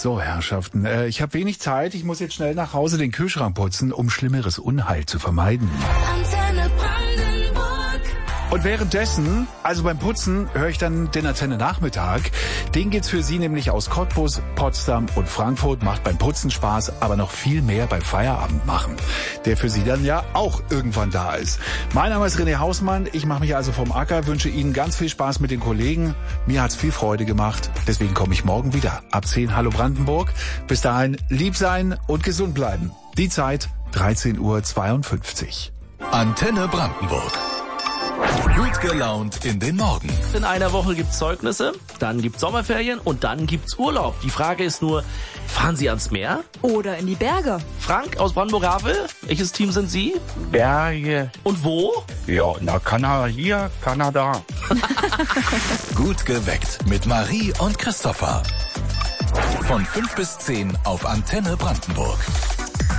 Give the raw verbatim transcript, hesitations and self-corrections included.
So, Herrschaften, äh, ich habe wenig Zeit. Ich muss jetzt schnell nach Hause den Kühlschrank putzen, um schlimmeres Unheil zu vermeiden. Antenne Brandenburg. Und währenddessen, also beim Putzen, höre ich dann den Antenne Nachmittag. Den geht's für Sie nämlich aus Cottbus, Potsdam und Frankfurt. Macht beim Putzen Spaß, aber noch viel mehr beim Feierabend machen, der für Sie dann ja auch irgendwann da ist. Mein Name ist René Hausmann. Ich mache mich also vom Acker, wünsche Ihnen ganz viel Spaß mit den Kollegen. Mir hat's viel Freude gemacht. Deswegen komme ich morgen wieder. Ab zehn Hallo Brandenburg. Bis dahin lieb sein und gesund bleiben. Die Zeit dreizehn Uhr zweiundfünfzig. Antenne Brandenburg. Gut gelaunt in den Morgen. In einer Woche gibt's Zeugnisse, dann gibt's Sommerferien und dann gibt's Urlaub. Die Frage ist nur, fahren Sie ans Meer? Oder in die Berge. Frank aus Brandenburg-Havel, welches Team sind Sie? Berge. Und wo? Ja, na, Kanada hier, Kanada. Gut geweckt mit Marie und Christopher. Von fünf bis zehn auf Antenne Brandenburg.